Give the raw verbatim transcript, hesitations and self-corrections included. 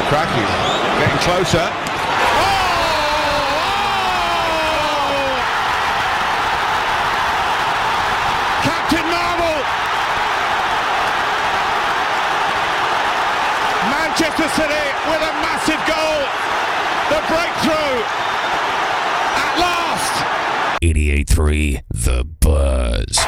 Lukaku getting closer. Oh! Captain Marvel! Manchester City with a massive goal. The breakthrough at last. eighty-eight point three The Buzz.